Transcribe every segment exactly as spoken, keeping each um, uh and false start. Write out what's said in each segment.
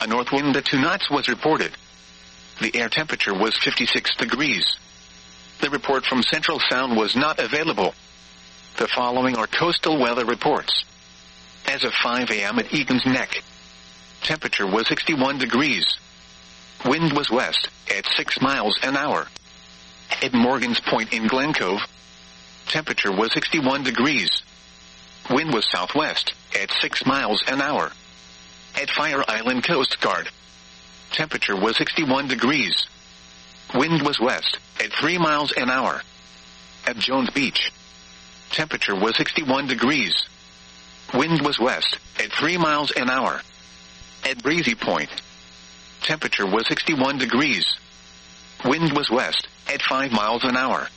A north wind at two knots was reported. The air temperature was fifty-six degrees. The report from Central Sound was not available. The following are coastal weather reports. As of five a.m. at Egan's Neck, temperature was sixty-one degrees. Wind was west, at six miles an hour. At Morgan's Point in Glen Cove, temperature was sixty-one degrees. Wind was southwest, at six miles an hour. At Fire Island Coast Guard, temperature was sixty-one degrees. Wind was west, at three miles an hour. At Jones Beach, temperature was sixty-one degrees. Wind was west, at three miles an hour. At Breezy Point, temperature was sixty-one degrees. Wind was west, at five miles an hour.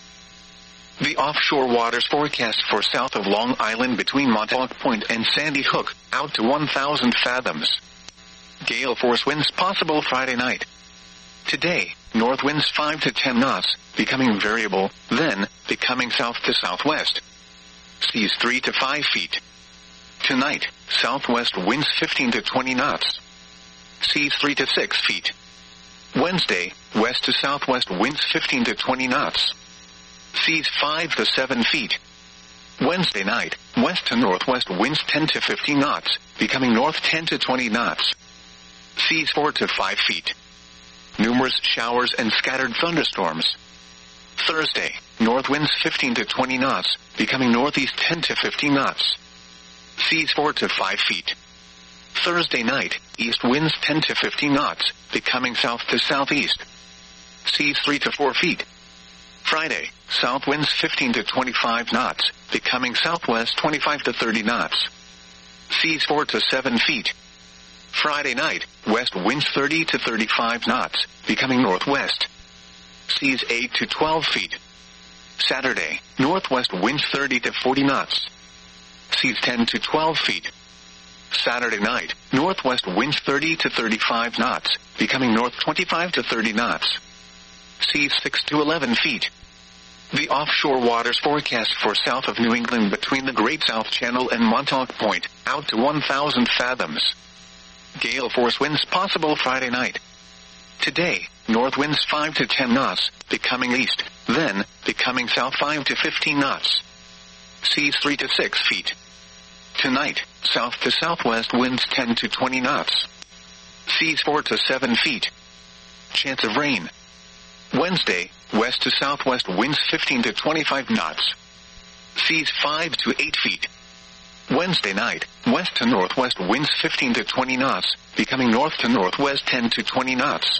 The offshore waters forecast for south of Long Island between Montauk Point and Sandy Hook, out to one thousand fathoms. Gale force winds possible Friday night. Today, north winds five to ten knots, becoming variable, then, becoming south to southwest. Seas three to five feet. Tonight, southwest winds fifteen to twenty knots. Seas three to six feet. Wednesday, west to southwest winds fifteen to twenty knots. Seas five to seven feet. Wednesday night, west to northwest winds ten to fifteen knots, becoming north ten to twenty knots. Seas four to five feet. Numerous showers and scattered thunderstorms. Thursday, north winds fifteen to twenty knots, becoming northeast ten to fifteen knots. Seas four to five feet. Thursday night, east winds ten to fifteen knots, becoming south to southeast. Seas three to four feet. Friday, south winds fifteen to twenty-five knots, becoming southwest twenty-five to thirty knots. Seas four to seven feet. Friday night, west winds thirty to thirty-five knots, becoming northwest. Seas eight to twelve feet. Saturday, northwest winds thirty to forty knots. Seas ten to twelve feet. Saturday night, northwest winds thirty to thirty-five knots, becoming north twenty-five to thirty knots. Seas six to eleven feet. The offshore waters forecast for south of New England between the Great South Channel and Montauk Point, out to one thousand fathoms. Gale force winds possible Friday night. Today, north winds five to ten knots, becoming east, then, becoming south five to fifteen knots. Seas three to six feet. Tonight, south to southwest winds ten to twenty knots. Seas four to seven feet. Chance of rain. Wednesday, west to southwest winds fifteen to twenty-five knots. Seas five to eight feet. Wednesday night, west to northwest winds fifteen to twenty knots, becoming north to northwest ten to twenty knots.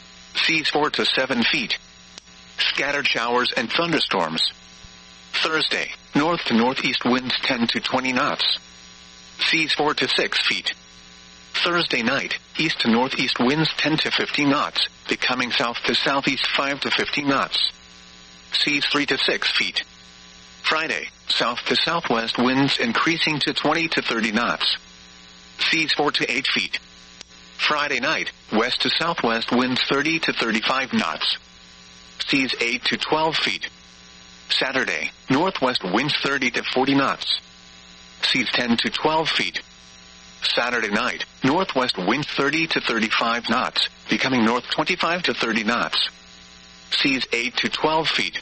Seas four to seven feet. Scattered showers and thunderstorms. Thursday, north to northeast winds ten to twenty knots. Seas four to six feet. Thursday night, east to northeast winds ten to fifteen knots, becoming south to southeast five to fifteen knots. Seas three to six feet. Friday, south to southwest winds increasing to twenty to thirty knots. Seas four to eight feet. Friday night, west to southwest winds thirty to thirty-five knots. Seas eight to twelve feet. Saturday, northwest winds thirty to forty knots. Seas ten to twelve feet. Saturday night, northwest winds thirty to thirty-five knots, becoming north twenty-five to thirty knots. Seas eight to twelve feet.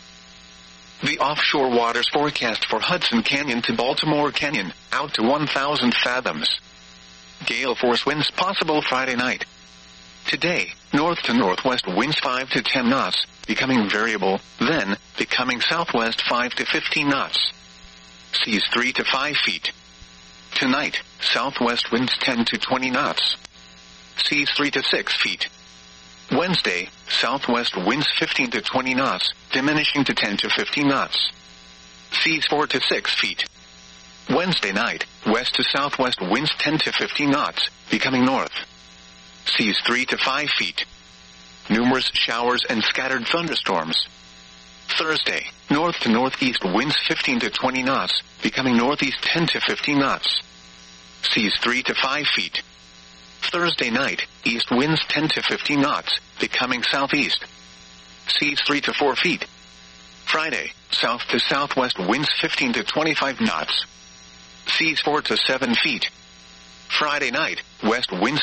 The offshore waters forecast for Hudson Canyon to Baltimore Canyon, out to one thousand fathoms. Gale force winds possible Friday night. Today, north to northwest winds five to ten knots, becoming variable, then, becoming southwest five to fifteen knots. Seas three to five feet. Tonight, southwest winds ten to twenty knots. Seas three to six feet. Wednesday, southwest winds fifteen to twenty knots, diminishing to ten to fifteen knots. Seas four to six feet. Wednesday night, west to southwest winds ten to fifteen knots, becoming north. Seas three to five feet. Numerous showers and scattered thunderstorms. Thursday, north to northeast winds fifteen to twenty knots, becoming northeast ten to fifteen knots. Seas three to five feet. Thursday night, east winds ten to fifteen knots, becoming southeast. Seas three to four feet. Friday, south to southwest winds fifteen to twenty-five knots. Seas four to seven feet. Friday night, west winds